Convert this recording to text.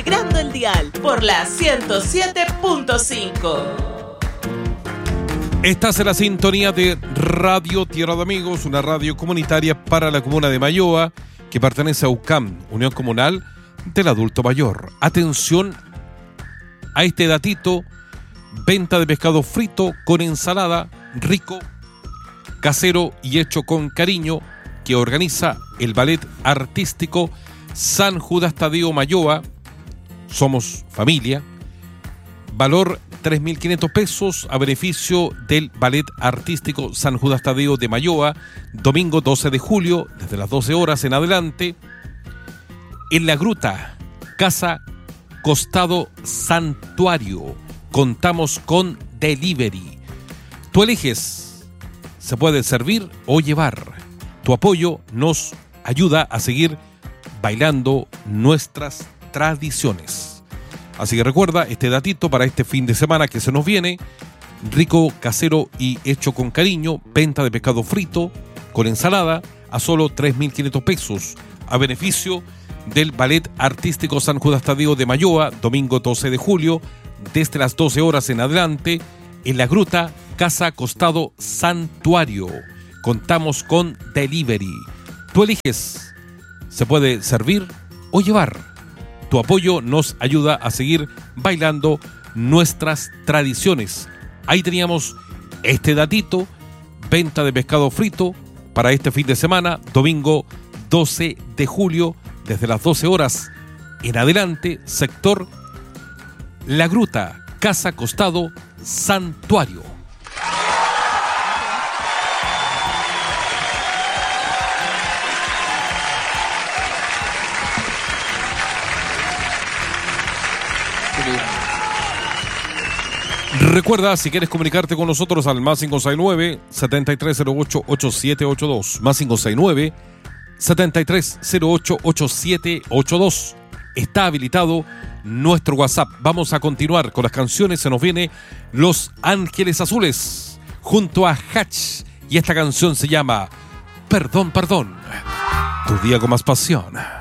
alegrando el dial por la 107.5. Estás en la sintonía de Radio Tierra de Amigos, una radio comunitaria para la comuna de Mayoa, que pertenece a UCAM, Unión Comunal del Adulto Mayor. Atención a este datito: venta de pescado frito con ensalada, rico, casero y hecho con cariño, que organiza el Ballet Artístico San Judas Tadeo Mayoa. Somos familia. Valor 3.500 pesos a beneficio del Ballet Artístico San Judas Tadeo de Mayoa, domingo 12 de julio, desde las 12 horas en adelante, en La Gruta, Casa Costado Santuario. Contamos con delivery. Tú eliges, se puede servir o llevar. Tu apoyo nos ayuda a seguir bailando nuestras tradiciones. Así que recuerda este datito para este fin de semana que se nos viene: rico, casero y hecho con cariño, venta de pescado frito con ensalada a solo 3.500 pesos a beneficio del Ballet Artístico San Judas Tadeo de Mayoa, domingo 12 de julio, desde las 12 horas en adelante, en La Gruta, Casa Costado Santuario. Contamos con delivery. Tú eliges, se puede servir o llevar. Tu apoyo nos ayuda a seguir bailando nuestras tradiciones. Ahí teníamos este datito: venta de pescado frito para este fin de semana, domingo 12 de julio, desde las 12 horas en adelante, sector La Gruta, Casa Costado Santuario. Recuerda, si quieres comunicarte con nosotros, al más 569-7308-8782, más 569-7308-8782. Está habilitado nuestro WhatsApp. Vamos a continuar con las canciones. Se nos viene Los Ángeles Azules junto a Hatch, y esta canción se llama Perdón, Perdón. Tu día con más pasión.